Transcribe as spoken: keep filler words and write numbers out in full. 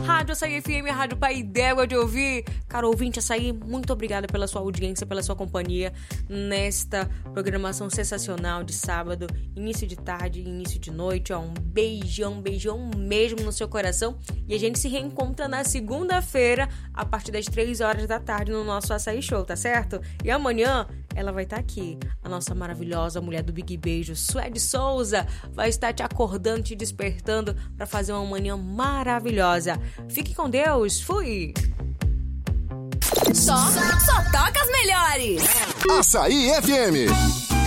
Rádio Açaí F M, Rádio Pai d'Égua de ouvir. Cara ouvinte Açaí, muito obrigada pela sua audiência, pela sua companhia nesta programação sensacional de sábado, início de tarde, início de noite. Ó, um beijão, beijão mesmo no seu coração. E a gente se reencontra na segunda-feira, a partir das três horas da tarde, no nosso Açaí Show, tá certo? E amanhã ela vai estar aqui, a nossa maravilhosa mulher do Big Beijo, Suede Souza, vai estar te acordando, te despertando para fazer uma manhã maravilhosa. Fique com Deus, fui! Só, só toca as melhores! Açaí F M.